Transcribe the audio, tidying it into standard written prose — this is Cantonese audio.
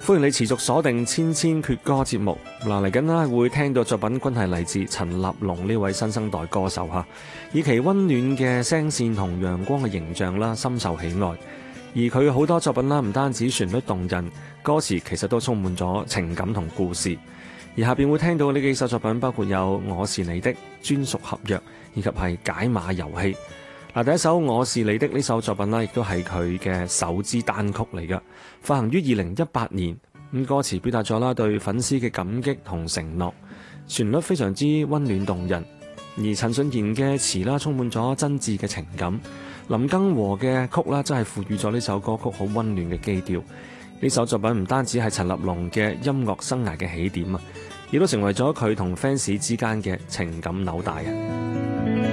歡迎你持續鎖定千千闕歌節目。嚟緊啦會聽到作品均係嚟自陳立農呢位新生代歌手嚇，以其溫暖嘅聲線同陽光嘅形象啦，深受喜愛。而佢好多作品啦，唔單止旋律動人，歌詞其實都充滿咗情感同故事。而下邊會聽到呢幾首作品，包括有《我是你的》、專屬合約以及係解碼遊戲。第一首《我是你的》呢首作品啦，亦都係佢嘅首支單曲嚟㗎，發行於2018年。咁歌詞表達咗啦對粉絲嘅感激同承諾，旋律非常之溫暖動人。而陳信賢嘅詞啦，充滿咗真摯嘅情感。林更和嘅曲啦，真係賦予咗呢首歌曲好溫暖嘅基調。呢首作品唔單止係陳立農嘅音樂生涯嘅起點啊，亦都成為咗佢同 fans 之間嘅情感紐帶啊。